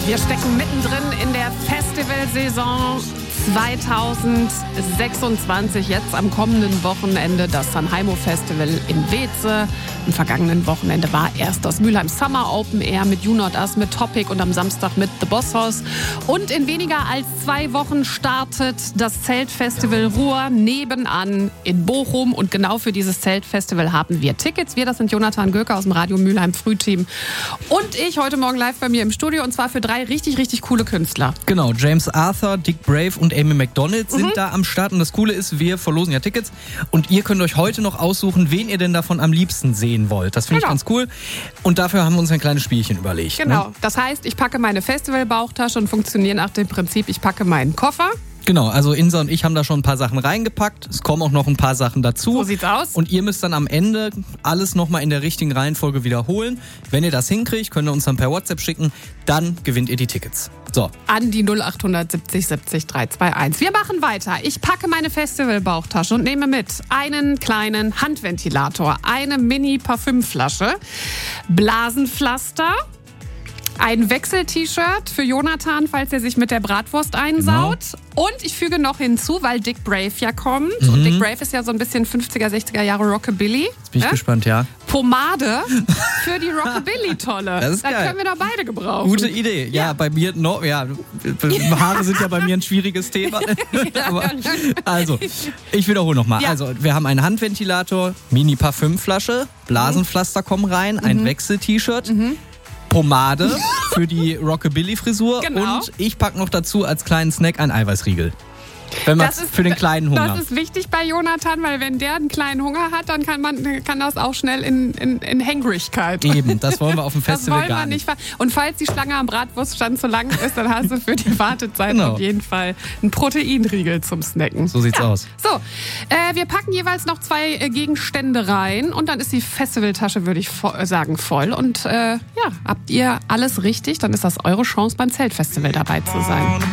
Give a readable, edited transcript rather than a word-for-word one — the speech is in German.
Wir stecken mittendrin in der Festivalsaison 2026. Jetzt am kommenden Wochenende das Sanheimo Festival in Weeze. Am vergangenen Wochenende war erst das Mülheim Summer Open Air mit You Not Us, mit Topic und am Samstag mit The Boss House. Und in weniger als 2 Wochen startet das Zeltfestival Ruhr nebenan in Bochum. Und genau für dieses Zeltfestival haben wir Tickets. Wir, das sind Jonathan Göker aus dem Radio Mülheim Frühteam. Und ich heute Morgen live bei mir im Studio. Und zwar für 3 richtig, richtig coole Künstler. Genau, James Arthur, Dick Brave und Amy McDonald sind da am Start. Und das Coole ist, wir verlosen ja Tickets. Und ihr könnt euch heute noch aussuchen, wen ihr denn davon am liebsten sehen wollt. Das finde ich ganz cool. Und dafür haben wir uns ein kleines Spielchen überlegt. Genau. Ne? Das heißt, ich packe meine Festivalbauchtasche und funktioniere nach dem Prinzip, ich packe meinen Koffer. Genau, also Insa und ich haben da schon ein paar Sachen reingepackt. Es kommen auch noch ein paar Sachen dazu. So sieht's aus. Und ihr müsst dann am Ende alles nochmal in der richtigen Reihenfolge wiederholen. Wenn ihr das hinkriegt, könnt ihr uns dann per WhatsApp schicken. Dann gewinnt ihr die Tickets. So. An die 0870 70 321. Wir machen weiter. Ich packe meine Festivalbauchtasche und nehme mit einen kleinen Handventilator, eine Mini-Parfümflasche, Blasenpflaster, ein Wechsel-T-Shirt für Jonathan, falls er sich mit der Bratwurst einsaut. Genau. Und ich füge noch hinzu, weil Dick Brave ja kommt. Und Dick Brave ist ja so ein bisschen 50er, 60er Jahre Rockabilly. Jetzt bin ich gespannt, ja. Pomade für die Rockabilly-Tolle. Das ist geil. Das können wir doch beide gebrauchen. Gute Idee. Ja, bei mir noch, ja, Haare sind ja bei mir ein schwieriges Thema. Aber, also, ich wiederhole nochmal. Ja. Also, wir haben einen Handventilator, Mini-Parfümflasche, Blasenpflaster kommen rein, ein Wechsel-T-Shirt. Pomade für die Rockabilly-Frisur. Genau. Und ich packe noch dazu als kleinen Snack einen Eiweißriegel. Wenn man für den kleinen Hunger. Das ist wichtig bei Jonathan, weil wenn der einen kleinen Hunger hat, dann kann das auch schnell in Hängrigkeit. Eben, das wollen wir auf dem Festival gar nicht. Und falls die Schlange am Bratwurststand zu lang ist, dann hast du für die Wartezeit auf jeden Fall einen Proteinriegel zum Snacken. So sieht's aus. So, wir packen jeweils noch 2 Gegenstände rein und dann ist die Festivaltasche, würde ich sagen, voll. Und habt ihr alles richtig, dann ist das eure Chance beim Zeltfestival dabei zu sein.